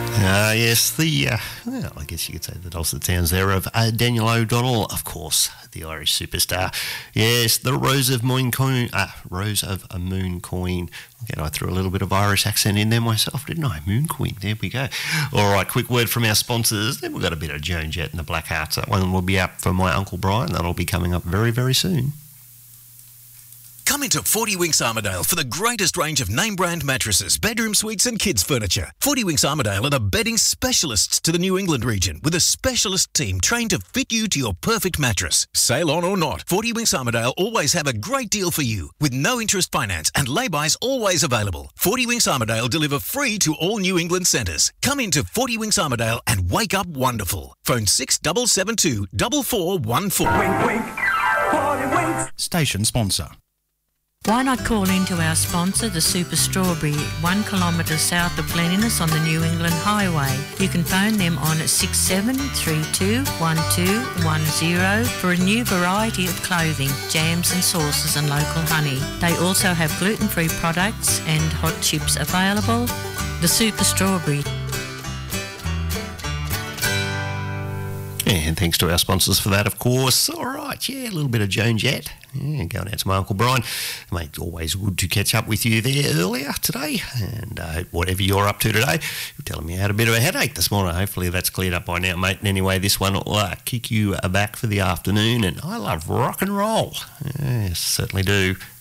Yes, well, I guess you could say the dulcet sounds there of Daniel O'Donnell, of course, the Irish superstar. Yes, the Rose of Moon Coin. Again, I threw a little bit of Irish accent in there myself, didn't I? Moon Queen, there we go. All right, quick word from our sponsors. Then we've got a bit of Joan Jett and the Black Hearts. That one will be up for my Uncle Brian. That'll be coming up very, very soon. Come into 40 Winks Armidale for the greatest range of name-brand mattresses, bedroom suites and kids' furniture. 40 Winks Armidale are the bedding specialists to the New England region with a specialist team trained to fit you to your perfect mattress. Sale on or not, 40 Winks Armidale always have a great deal for you with no interest finance and lay-bys always available. 40 Winks Armidale deliver free to all New England centres. Come into 40 Winks Armidale and wake up wonderful. Phone 6772 4414. Wink, wink. 40 Winks. Station sponsor. Why not call into our sponsor, the Super Strawberry, 1 kilometre south of Cleanliness on the New England Highway. You can phone them on 67321210 for a new variety of clothing, jams and sauces and local honey. They also have gluten-free products and hot chips available. The Super Strawberry. And thanks to our sponsors for that, of course. All right, yeah, a little bit of Joan Jett. Yeah, going out to my Uncle Brian. Mate, always good to catch up with you there earlier today. And whatever you're up to today, you're telling me I had a bit of a headache this morning. Hopefully that's cleared up by now, mate. And anyway, this one will kick you back for the afternoon. And I love rock and roll. Yes, certainly do.